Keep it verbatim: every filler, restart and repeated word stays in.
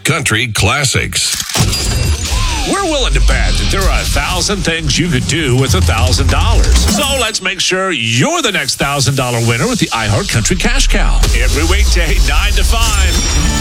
Country Classics. We're willing to bet that there are a thousand things you could do with a thousand dollars. So let's make sure you're the next thousand dollar winner with the iHeart Country Cash Cow. Every weekday, nine to five.